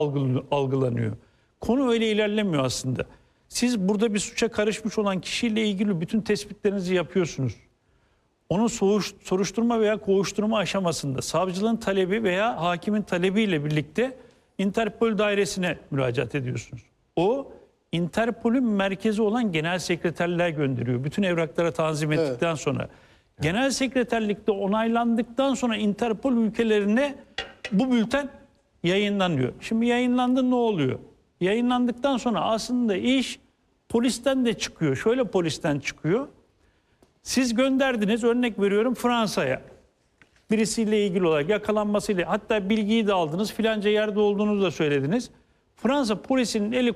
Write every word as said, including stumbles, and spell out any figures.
algılanıyor. Konu öyle ilerlemiyor aslında. Siz burada bir suça karışmış olan kişiyle ilgili bütün tespitlerinizi yapıyorsunuz. Onun soruşturma veya kovuşturma aşamasında savcılığın talebi veya hakimin talebiyle birlikte Interpol dairesine müracaat ediyorsunuz. O Interpol'ün merkezi olan genel sekreterler gönderiyor. Bütün evraklara tanzim ettikten evet. sonra. Genel sekreterlikte onaylandıktan sonra Interpol ülkelerine bu bülten yayınlanıyor. Şimdi yayınlandı, ne oluyor? Yayınlandıktan sonra aslında iş polisten de çıkıyor. Şöyle polisten çıkıyor. Siz gönderdiniz, örnek veriyorum, Fransa'ya. Birisiyle ilgili olarak yakalanmasıyla, hatta bilgiyi de aldınız, filanca yerde olduğunuzu da söylediniz. Fransa polisinin eli